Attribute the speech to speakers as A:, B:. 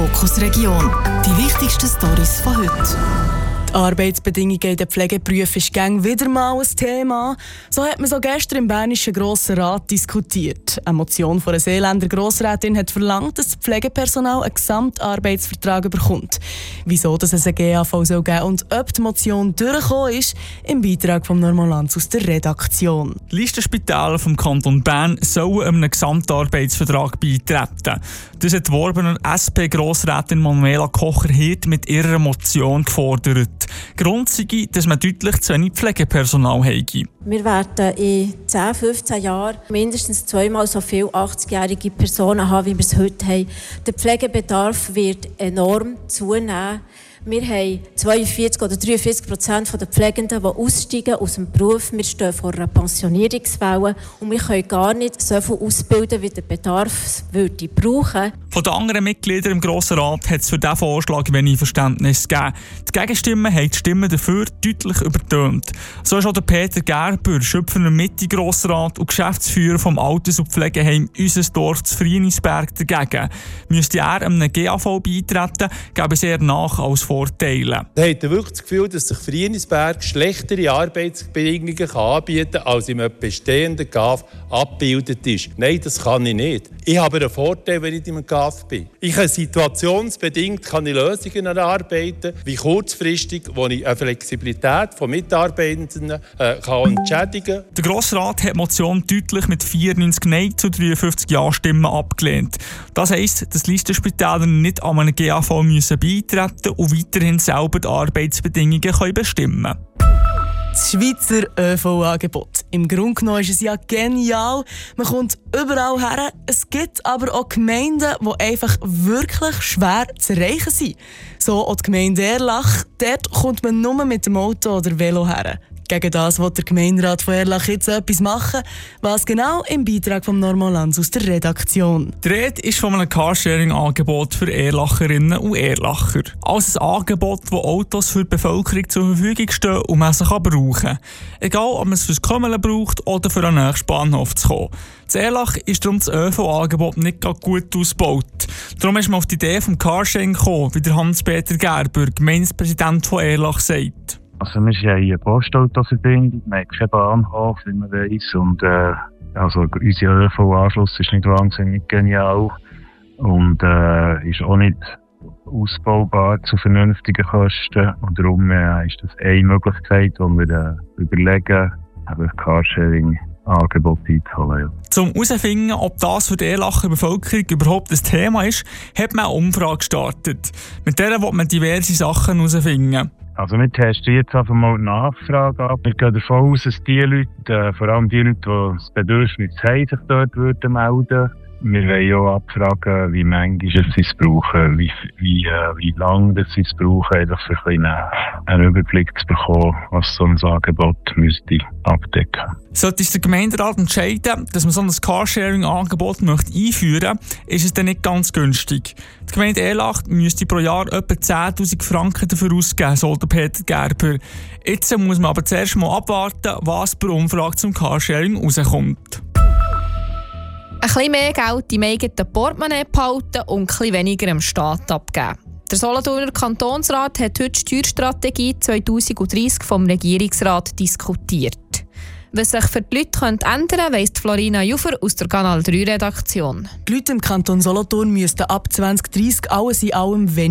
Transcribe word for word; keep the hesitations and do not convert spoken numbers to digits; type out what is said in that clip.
A: Fokus Region. Die wichtigsten Storys von heute. Die Arbeitsbedingungen in den Pflegeberufen ist gäng wieder mal ein Thema. So hat man so gestern im Bernischen Grossen Rat diskutiert. Eine Motion von einer Seeländer Grossrätin hat verlangt, dass das Pflegepersonal einen Gesamtarbeitsvertrag bekommt. Wieso dass es eine G A V soll geben und ob die Motion durchgekommen ist, im Beitrag von Normolanz aus der Redaktion.
B: Die Listenspitäler vom Kanton Bern sollen einem Gesamtarbeitsvertrag beitreten. Das hat die Worbener S P-Grossrätin Manuela Kocher-Hirt mit ihrer Motion gefordert. Grund sei, dass man deutlich zu wenig Pflegepersonal habe.
C: Wir werden in zehn, fünfzehn Jahren mindestens zweimal so viele achtzigjährige Personen haben, wie wir es heute haben. Der Pflegebedarf wird enorm zunehmen. Wir haben zweiundvierzig oder dreiundvierzig Prozent der Pflegenden, die aussteigen aus dem Beruf. Wir stehen vor einer Pensionierungswelle und wir können gar nicht so viel ausbilden, wie der Bedarf würde brauchen.
B: Von den anderen Mitgliedern im Grossen Rat hat es für diesen Vorschlag wenig Verständnis gegeben. Die Gegenstimmen haben die Stimmen dafür deutlich übertönt. So ist auch der Peter Gerber, Schöpfner Mitte-Grossrat und Geschäftsführer vom Alters- und Pflegeheim «Unser Dorf» zu Frienisberg dagegen. Müsste er einem G A V beitreten, gäbe es eher nach als Vorteile.
D: Da hat er wirklich das Gefühl, dass sich Frienisberg schlechtere Arbeitsbedingungen anbieten kann, als in einem bestehenden G A V abgebildet ist. Nein, das kann ich nicht. Ich habe einen Vorteil, wenn ich in einem G A V bin. Ich kann situationsbedingt kann ich Lösungen erarbeiten, wie kurzfristig, wo ich eine Flexibilität von Mitarbeitenden äh, kann entschädigen kann.
B: Der Grossrat hat die Motion deutlich mit vierundneunzig Nein zu dreiundfünfzig Ja-Stimmen abgelehnt. Das heisst, dass Listenspitäler nicht an einem G A V müssen beitreten und weiterhin selber die Arbeitsbedingungen können bestimmen können.
A: Das Schweizer ÖV-Angebot. Im Grunde genommen ist es ja genial. Man kommt überall her. Es gibt aber auch Gemeinden, die einfach wirklich schwer zu erreichen sind. So auch die Gemeinde Erlach. Dort kommt man nur mit dem Auto oder Velo her. Gegen das will der Gemeinderat von Erlach jetzt etwas machen. Was genau im Beitrag von Normolanz aus der Redaktion.
B: Die Rede ist von einem Carsharing-Angebot für Erlacherinnen und Erlacher. Also ein Angebot, das Autos für die Bevölkerung zur Verfügung stehen und man sie brauchen kann. Egal, ob man es fürs Kommeln braucht oder für den nächsten Bahnhof zu kommen. In Erlach ist darum das ÖV-Angebot nicht gut ausgebaut. Darum ist man auf die Idee vom Carsharing gekommen, wie der Hans-Peter Gerber, Gemeindepräsident von Erlach, sagt.
E: Also wir haben eine Postautoverbindung, wir haben keinen Bahnhof, wie man weiss. Und äh, also unser ÖV-Anschluss ist nicht wahnsinnig genial und äh, ist auch nicht ausbaubar zu vernünftigen Kosten. Und darum äh, ist das eine Möglichkeit, die wir äh, überlegen, ein Carsharing-Angebot einzuholen.
B: Um herauszufinden, ob das für die Erlacher Bevölkerung überhaupt ein Thema ist, hat man eine Umfrage gestartet. Mit der will man diverse Sachen herausfinden.
E: Also wir testen jetzt einfach mal die Nachfrage ab. Wir gehen davon aus, dass die Leute, äh, vor allem die Leute, die das Bedürfnis haben, sich dort würden melden. Wir wollen auch abfragen, wie manchmal sie es brauchen, wie, wie, äh, wie lange sie es brauchen, einfach für einen, einen Überblick zu bekommen, was so ein Angebot müsste abdecken.
B: Sollte der Gemeinderat entscheiden, dass man so ein Carsharing-Angebot möchte einführen möchte, ist es dann nicht ganz günstig. Die Gemeinde Erlach müsste pro Jahr etwa zehntausend Franken dafür ausgeben, so der Peter Gerber. Jetzt muss man aber zuerst mal abwarten, was bei der Umfrage zum Carsharing rauskommt.
F: Ein bisschen mehr Geld im eigenen Portemonnaie behalten und ein bisschen weniger dem Staat abgeben. Der Solothurner Kantonsrat hat heute die Steuerstrategie zwanzig dreißig vom Regierungsrat diskutiert. Was sich für die Leute ändern könnte, weiss Florina Jufer aus der Kanal drei Redaktion.
A: Die Leute im Kanton Solothurn müssten ab zwanzig dreißig alles in allem weniger